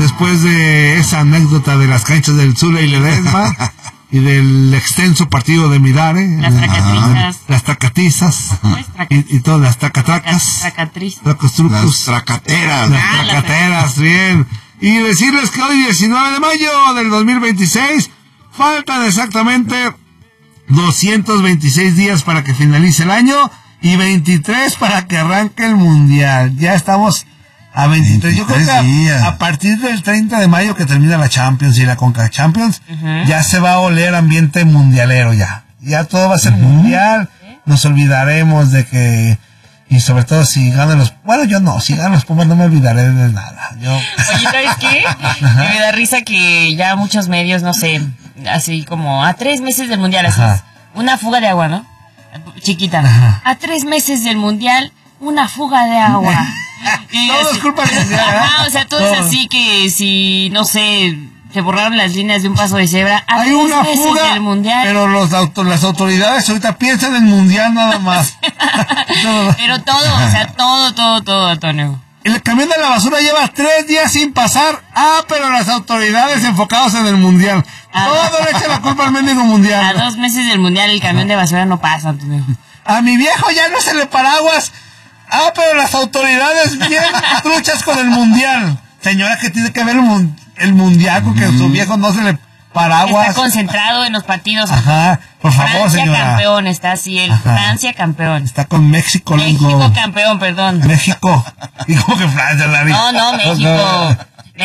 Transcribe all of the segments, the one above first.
después de esa anécdota de las canchas del Zule y Ledesma y del extenso partido de Midare, las tracatizas y todas las tracatracas, las tracateras, bien. Y decirles que hoy 19 de mayo del 2026 faltan exactamente 226 días para que finalice el año y 23 para que arranque el Mundial. Ya estamos a 23. Yo creo que a partir del 30 de mayo que termina la Champions y la Conca Champions, ya se va a oler ambiente mundialero ya. Ya todo va a ser mundial. Nos olvidaremos de que... Y sobre todo si ganan los... Bueno, yo no. Si ganan los Pumas no me olvidaré de nada. Oye, ¿sabes qué? Me da risa que ya muchos medios, no sé, así como a 3 meses del Mundial, así es, una fuga de agua, ¿no? Chiquita. A 3 meses del Mundial, una fuga de agua. Todo es culpa del Mundial, o sea, todo es así que si, no sé... Se borraron las líneas de un paso de cebra. Hay una fuga, del mundial. Pero las autoridades ahorita piensan en el Mundial nada más. Pero todo, o sea, todo, Antonio. El camión de la basura lleva 3 días sin pasar. Pero las autoridades enfocados en el Mundial. Todo le echa la culpa al mendigo Mundial. A 2 meses del Mundial el camión de basura no pasa, Antonio. A mi viejo ya no se le paraguas. Pero las autoridades bien truchas con el Mundial. Señora, que tiene que ver el Mundial porque a su viejo no se le paraguas. Está concentrado en los partidos. Por favor, Francia señora. campeón, está así, Francia campeón. Está con México. México campeón, perdón. México. ¿Y cómo que Francia, Larry? No, México.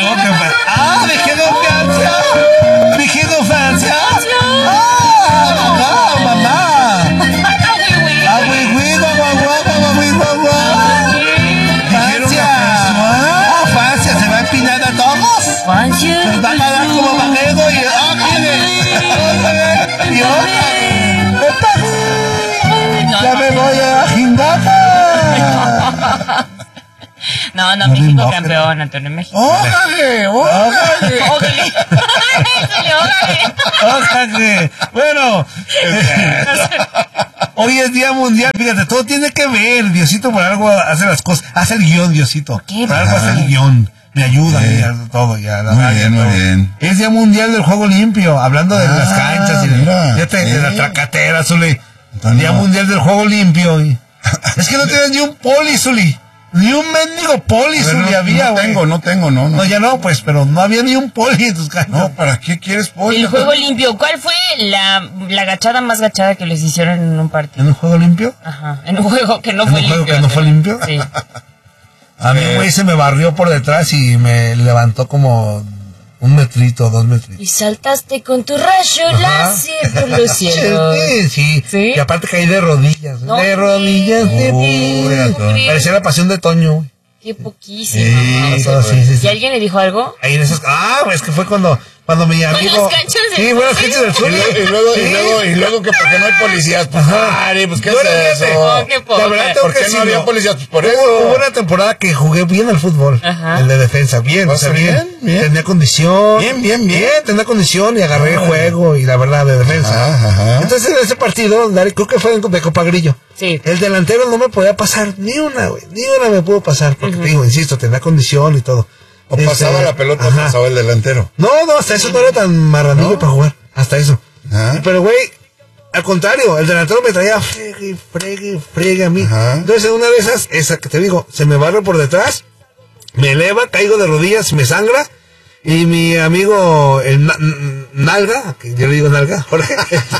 México, Francia. Mamá. Francia se va a empinar a todos. Francia. Nos van a dar como Magrego y ya me voy a Jindaca. No, México campeón, Antonio, México. ¡Ójale! Bueno, hoy es Día Mundial, fíjate, todo tiene que ver. Diosito por algo hace las cosas, hace el guión, Diosito. Por algo hace el guión. Me ayuda todo ya. Muy bien. Es Día Mundial del Juego Limpio, hablando de las canchas y de la tracatera, Zuli. Día Mundial del Juego Limpio. Es que no tienes ni un poli, Zuli. Ni un mendigo poli, Zuli, había, güey. No tengo. No, ya no, pues, pero no había ni un poli en tus canchas. No, ¿para qué quieres poli? El Juego Limpio, ¿cuál fue la gachada más gachada que les hicieron en un partido? ¿En un juego limpio? Ajá, en un juego que no fue limpio. ¿En un juego que no fue limpio? Sí. A mí, güey, se me barrió por detrás y me levantó como 1 metrito, 2 metritos. Y saltaste con tu rayo láser por los cielos. Sí. Y aparte caí de rodillas. No, de rodillas. Parecía la Pasión de Toño, güey. Qué poquísimo. Sí. ¿Y alguien le dijo algo? Ahí en esas... es que fue cuando mi amigo... Fue las canchas del fue las canchas del sur. Y luego que porque no hay policías. Pues, pues ¿qué es eso? La verdad, ¿Por qué no había policías? Pues por eso. Hubo una temporada que jugué bien al fútbol. El de defensa, bien. O sea, bien. Tenía condición. Bien. Tenía condición y agarré el juego y la verdad, de defensa. Entonces, en ese partido, creo que fue de Copa Grillo. Sí. El delantero no me podía pasar ni una, güey. Ni una me pudo pasar. Porque te digo, insisto, tenía condición y todo. O pasaba la pelota, pasaba el delantero. No, hasta eso no era tan marranillo para jugar. Hasta eso. Pero, güey, al contrario, el delantero me traía fregue a mí. Entonces, en una de esas, esa que te digo, se me barre por detrás, me eleva, caigo de rodillas, me sangra. Y mi amigo, el Nalga, que yo le digo Nalga, Jorge,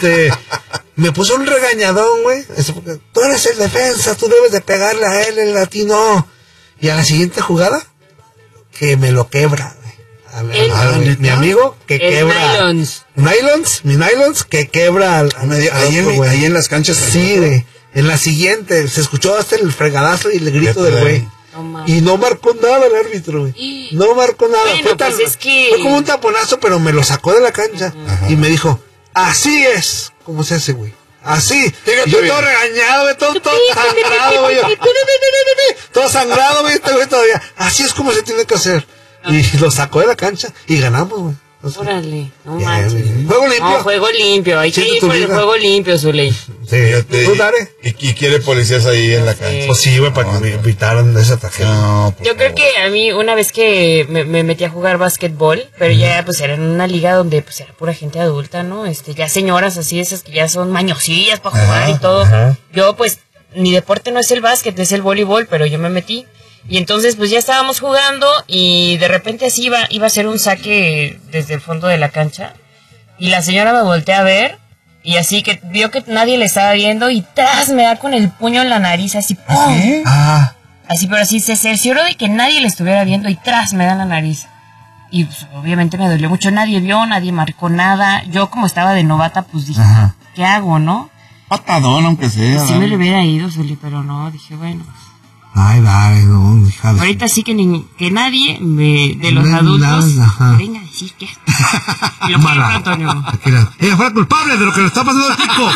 me puso un regañadón, güey. Tú eres el defensa, tú debes de pegarle a él, el latino. Y a la siguiente jugada, que me lo quebra, güey. Mi amigo que quebra. Mi nylons que quebra ahí en las canchas. Sí, güey. En la siguiente se escuchó hasta el fregadazo y el grito del güey. Y no marcó nada el árbitro, güey. No marcó nada. Bueno, fue como un taponazo, pero me lo sacó de la cancha. Y me dijo, así es como se hace, güey. Así. Yo todo regañado, güey, todo sangrado, güey. Todo sangrado, güey, todavía. Así es como se tiene que hacer. Y lo sacó de la cancha y ganamos, güey. Órale, no manches. Juego limpio. No, juego limpio. Hay que ir por el juego limpio, Zuley. Sí, ¿tú, Dare? Y quiere policías ahí en la cancha. Pues sí, güey, para que me invitaran esa tarjeta. No, Yo creo que a mí, una vez que me metí a jugar básquetbol, pero ya pues era en una liga donde pues era pura gente adulta, ¿no? Ya señoras así, esas que ya son mañosillas para jugar y todo. Yo pues, mi deporte no es el básquet, es el voleibol, pero yo me metí. Y entonces pues ya estábamos jugando y de repente así iba a hacer un saque desde el fondo de la cancha. Y la señora me voltea a ver y así que vio que nadie le estaba viendo y tras me da con el puño en la nariz así. ¡Pum! ¿Sí? Así, pero así se cercioró de que nadie le estuviera viendo y tras me da en la nariz. Y pues, obviamente me dolió mucho, nadie vio, nadie marcó nada. Yo como estaba de novata pues dije, ¿qué hago, no? Patadón, aunque sea. Sí me le hubiera ido, Zuli, pero no, dije, bueno. Ay, Dare, no, hija de... Ahorita sí que nadie de los adultos venga a decir que... Lo mala, Antonio. Ella fue la culpable de lo que le está pasando al chico.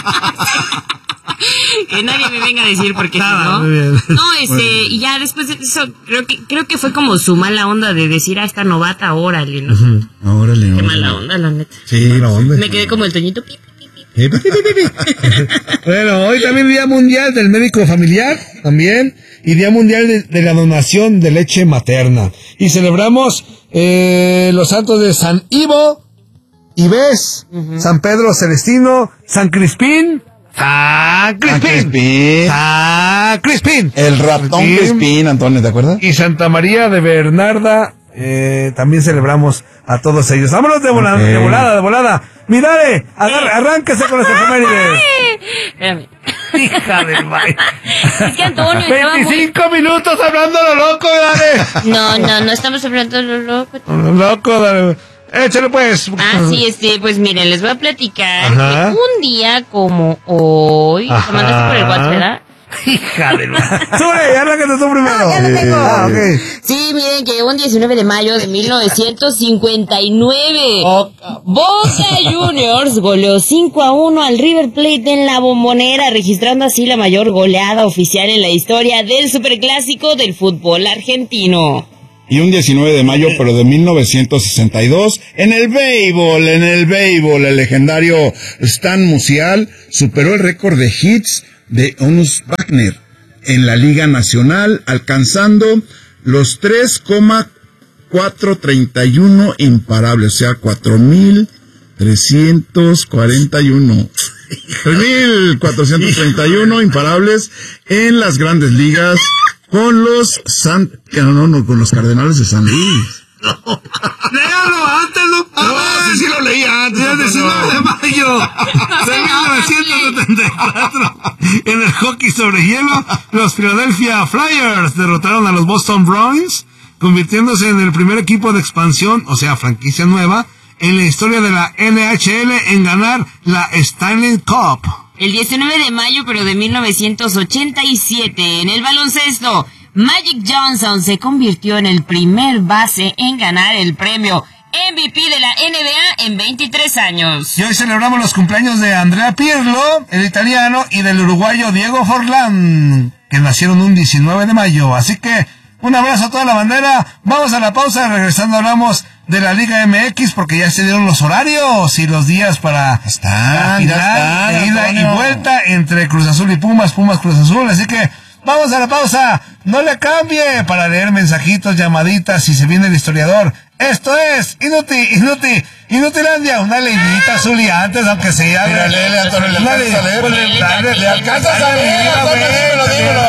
Que nadie me venga a decir porque si no... No, y ya después de eso, creo que fue como su mala onda de decir a esta novata, órale, ¿no? Órale, Qué mala onda, la neta. Sí, no, hombre. Me quedé como el Toñito. Bueno, hoy también Día Mundial del Médico Familiar, también, y Día Mundial de la Donación de Leche Materna. Y celebramos los santos de San Ivo, Ives, San Pedro Celestino, San Crispín, San Crispín. El ratón Crispín, Antonio, ¿te acuerdas? Y Santa María de Bernarda, también celebramos a todos ellos. Vámonos de volada. Mirare, arránquese con las efemérides. Espérame. Hija del baile. Es que Antonio 25 minutos hablando lo loco, Dare. No estamos hablando lo loco. Lo loco, Dare. Échale pues. Sí, pues miren, les voy a platicar que un día como hoy, te mandaste por el WhatsApp, ¿verdad? Hija de la... Sube, arráncate tú primero. Ya lo tengo. Okay. Sí, miren que un 19 de mayo de 1959, Boca Juniors goleó 5-1 al River Plate en la Bombonera, registrando así la mayor goleada oficial en la historia del superclásico del fútbol argentino. Y un 19 de mayo, pero de 1962, en el béisbol, el legendario Stan Musial superó el récord de hits de Honus Wagner en la Liga Nacional, alcanzando los 3,431 imparables, o sea, 4,341. 3,431 imparables en las grandes ligas con los con los Cardenales de San Luis. Léalo antes, ¿no? Sí lo leía antes. El 19 de mayo de 1974, en el hockey sobre hielo, los Philadelphia Flyers derrotaron a los Boston Bruins, convirtiéndose en el primer equipo de expansión, o sea, franquicia nueva, en la historia de la NHL en ganar la Stanley Cup. El 19 de mayo, pero de 1987, en el baloncesto, Magic Johnson se convirtió en el primer base en ganar el premio MVP de la NBA en 23 años. Y hoy celebramos los cumpleaños de Andrea Pirlo, el italiano, y del uruguayo Diego Forlán, que nacieron un 19 de mayo. Así que un abrazo a toda la bandera. Vamos a la pausa, regresando hablamos de la Liga MX, porque ya se dieron los horarios y los días para la final de ida y vuelta entre Cruz Azul y Pumas Cruz Azul. Así que vamos a la pausa, no le cambie, para leer mensajitos, llamaditas, si se viene el historiador. Esto es Inutilandia, una leidita, Zuli, antes, aunque sea. Mira, léele, Antonio, le alcanzas a leer, dímelo.